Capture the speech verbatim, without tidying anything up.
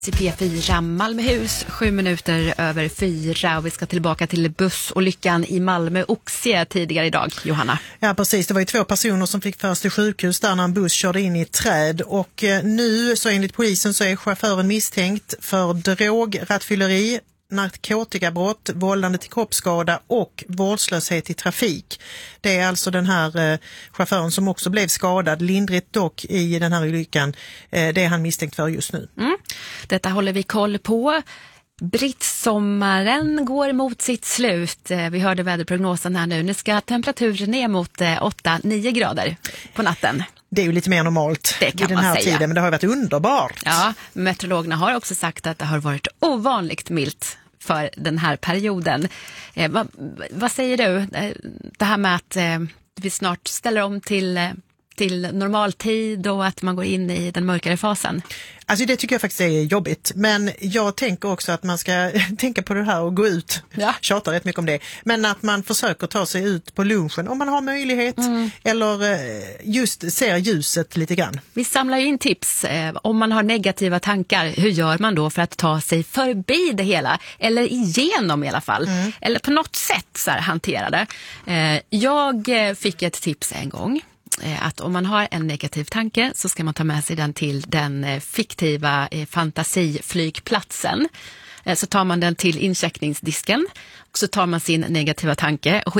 I P fyra Malmöhus, sju minuter över fyra, och vi ska tillbaka till bussolyckan i Malmö-Oxie tidigare idag, Johanna. Ja, precis. Det var ju två personer som fick föras till sjukhus där när en buss körde in i ett träd, och nu så enligt polisen så är chauffören misstänkt för drog, rattfylleri, narkotikabrott, vållande till kroppsskada och vårdslöshet i trafik. Det är alltså den här eh, chauffören som också blev skadad, lindrigt dock, i den här olyckan. Eh, det är han misstänkt för just nu. Mm. Detta håller vi koll på. Brittsommaren går mot sitt slut. Vi hörde väderprognosen här nu. Nu ska temperaturen ner mot åtta nio grader på natten. Det är ju lite mer normalt det kan i den här man säga. tiden, men det har varit underbart. Ja, meteorologerna har också sagt att det har varit ovanligt milt för den här perioden. Eh, vad, vad säger du? Det här med att eh, vi snart ställer om till... Eh, till normaltid och att man går in i den mörkare fasen? Alltså det tycker jag faktiskt är jobbigt, men jag tänker också att man ska tänka på det här och gå ut, ja. tjatar rätt mycket om det, men att man försöker ta sig ut på lunchen om man har möjlighet, mm. eller just ser ljuset lite grann. Vi samlar ju in tips eh, om man har negativa tankar, hur gör man då för att ta sig förbi det hela, eller igenom i alla fall, mm. eller på något sätt så här hantera det. Eh, jag fick ett tips en gång, att om man har en negativ tanke så ska man ta med sig den till den fiktiva fantasiflygplatsen. Så tar man den till incheckningsdisken och så tar man sin negativa tanke och